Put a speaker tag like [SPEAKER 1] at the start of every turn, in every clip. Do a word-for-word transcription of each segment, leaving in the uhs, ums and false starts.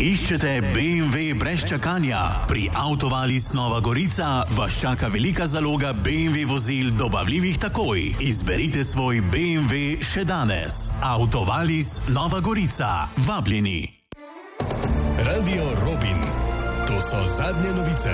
[SPEAKER 1] Iščete B M W brez čakanja? Pri Autovalis Nova Gorica vas čaka velika zaloga B M W vozil dobavljivih takoj. Izberite svoj B M W še danes. Autovalis Nova Gorica. Vabljeni.
[SPEAKER 2] Radio Robin. To so zadnje novice.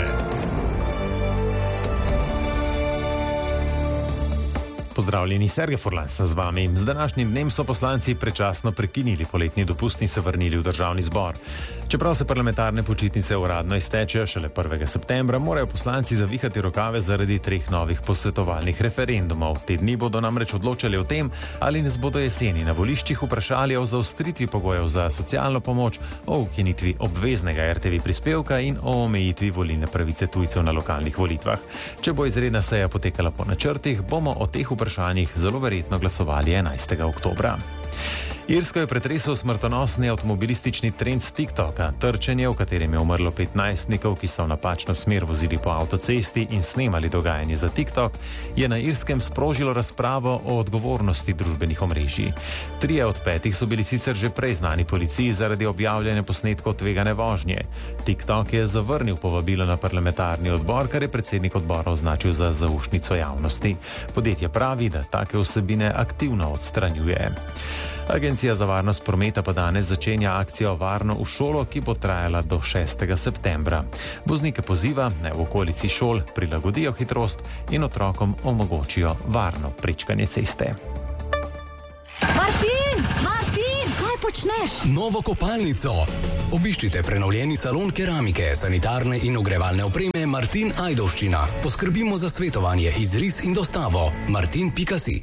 [SPEAKER 3] Pozdravljeni, Sergej Furlan sem z vami. Z današnjim dnem so poslanci predčasno prekinili poletni dopust in se vrnili v državni zbor. Čeprav se parlamentarne počitnice uradno iztečejo šele prvega septembra, morajo poslanci zavihati rokave zaradi treh novih posvetovalnih referendumov. Te dni bodo namreč odločali o tem, ali nas bodo jeseni na voliščih vprašali o zaostritvi pogojev za socialno pomoč, o ukinitvi obveznega R T V prispevka in o omejitvi volilne pravice tujcev na lokalnih volitvah. Če bo izredna seja potekala po načrtih, bomo o teh vprašanjih vprašanjih zelo verjetno glasovali enajstega oktobra. Irsko je pretresel smrtonosni avtomobilistični trend s TikToka. Trčenje, v katerem je umrlo pet najstnikov, ki so v napačno smer vozili po avtocesti in snemali dogajanje za TikTok, je na Irskem sprožilo razpravo o odgovornosti družbenih omrežij. Trije od petih so bili sicer že prej znani policiji zaradi objavljanja posnetkov tvegane vožnje. TikTok je zavrnil povabilo na parlamentarni odbor, kar je predsednik odbora označil za zaušnico javnosti. Podjetje pravi, da take vsebine aktivno odstranjuje. Agencija za varnost prometa pa danes začenja akcijo Varno v šolo, ki bo trajala do šestega septembra. Voznike poziva, naj v okolici šol prilagodijo hitrost in otrokom omogočijo varno prečkanje ceste.
[SPEAKER 4] Martin! Martin! Kaj počneš?
[SPEAKER 2] Novo kopalnico. Obiščite prenovljeni salon keramike, sanitarne in ogrevalne opreme Martin Ajdovščina. Poskrbimo za svetovanje, izris in dostavo. martin pika si.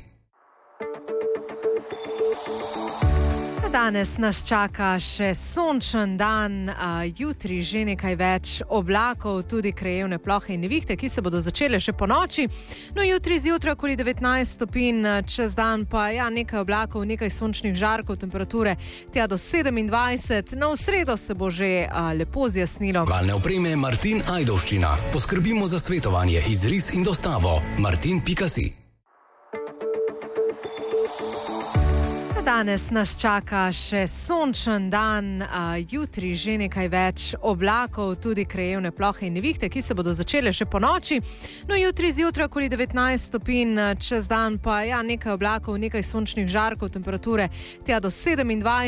[SPEAKER 4] Danes nas čaka še sončen dan, a jutri že nekaj več oblakov, tudi krajevne plohe in nevihte, ki se bodo začele še po noči. No, jutri zjutraj okoli devetnajst stopinj, čez dan pa ja, nekaj oblakov, nekaj sončnih žarkov, temperature tja do sedemindvajset. No, v sredo se bo že a, lepo zjasnilo.
[SPEAKER 2] Valne opreme Martin Ajdovščina. Poskrbimo za svetovanje, izris in dostavo. martin pika si.
[SPEAKER 4] Danes nas čaka še sončen dan, a jutri že nekaj več oblakov, tudi krajevne plohe in nevihte, ki se bodo začele še po noči. No, jutri zjutraj okoli devetnajst stopinj, čez dan pa ja, nekaj oblakov, nekaj sončnih žarkov, temperature tja do sedemindvajset.